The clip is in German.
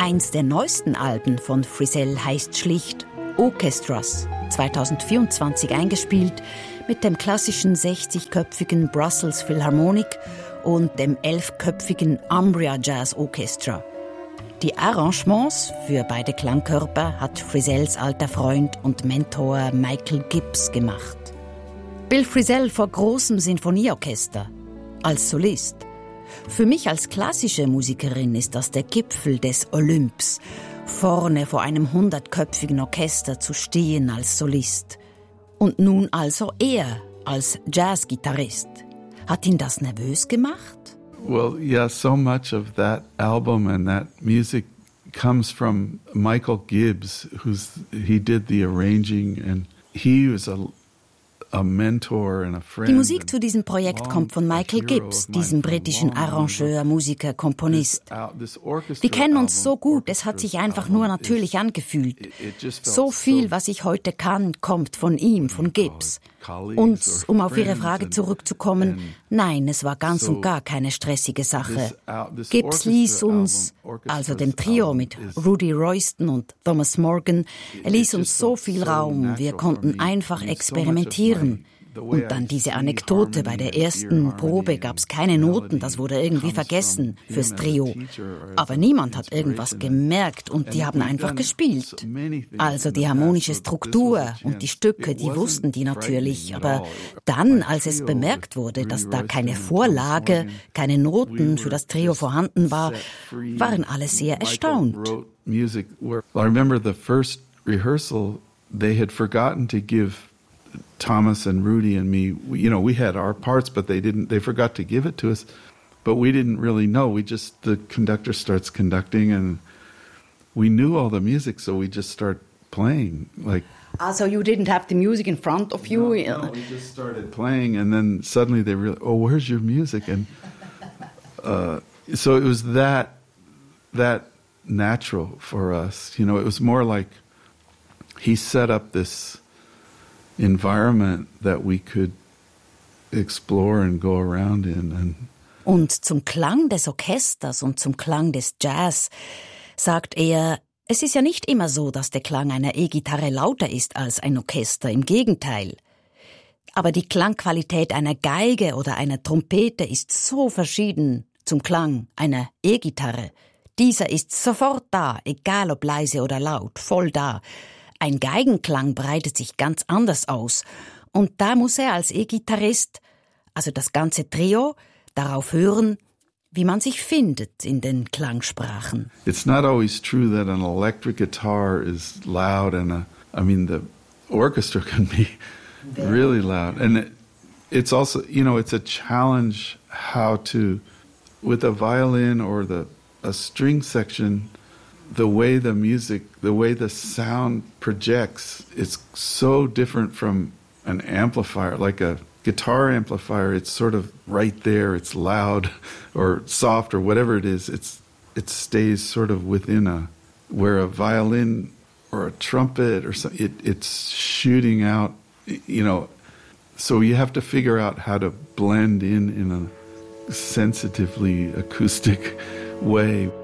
Eins der neuesten Alben von Frizell heißt schlicht Orchestras, 2024 eingespielt mit dem klassischen 60-köpfigen Brussels Philharmonic und dem 11-köpfigen Umbria Jazz Orchestra. Die Arrangements für beide Klangkörper hat Frizells alter Freund und Mentor Michael Gibbs gemacht. Bill Frizell vor großem Sinfonieorchester, als Solist. Für mich als klassische Musikerin ist das der Gipfel des Olymps, vorne vor einem 100-köpfigen Orchester zu stehen als Solist. Und nun also er als Jazzgitarrist. Hat ihn das nervös gemacht? Well, yeah, so much of that album and that music comes from Michael Gibbs, he did the arranging, and he was a mentor and a friend. Die Musik zu diesem Projekt kommt von Michael Gibbs, diesem britischen Arrangeur, Musiker, Komponist. Wir kennen uns so gut, es hat sich einfach nur natürlich angefühlt. So viel, was ich heute kann, kommt von ihm, von Gibbs. Und um auf Ihre Frage zurückzukommen, nein, es war ganz und gar keine stressige Sache. Gibbs ließ uns, also dem Trio mit Rudy Royston und Thomas Morgan, er ließ uns so viel Raum, wir konnten einfach experimentieren. Und dann diese Anekdote, bei der ersten Probe gab es keine Noten, das wurde irgendwie vergessen fürs Trio. Aber niemand hat irgendwas gemerkt und die haben einfach gespielt. Also die harmonische Struktur und die Stücke, die wussten die natürlich. Aber dann, als es bemerkt wurde, dass da keine Vorlage, keine Noten für das Trio vorhanden war, waren alle sehr erstaunt. I remember the first rehearsal, they had forgotten to give Thomas and Rudy and me, we had our parts, but they forgot to give it to us. But we didn't really know. The conductor starts conducting and we knew all the music, so we just start playing. So you didn't have the music in front of you? No, we just started playing and then suddenly they realized, oh, where's your music? And so it was that natural for us. It was more like he set up this environment that we could explore and go around in. Und zum Klang des Orchesters und zum Klang des Jazz sagt er, es ist ja nicht immer so, dass der Klang einer E-Gitarre lauter ist als ein Orchester, im Gegenteil. Aber die Klangqualität einer Geige oder einer Trompete ist so verschieden zum Klang einer E-Gitarre. Dieser ist sofort da, egal ob leise oder laut, voll da. Ein Geigenklang breitet sich ganz anders aus. Und da muss er als E-Gitarrist, also das ganze Trio, darauf hören, wie man sich findet in den Klangsprachen. It's not always true that an electric guitar is loud and the orchestra can be really loud. And it's also, it's a challenge how to, with a violin or a string section, the way the sound projects, it's so different from an amplifier. Like a guitar amplifier, it's sort of right there, it's loud or soft or whatever it is. It stays sort of within where a violin or a trumpet or something, it's shooting out, so you have to figure out how to blend in a sensitively acoustic way.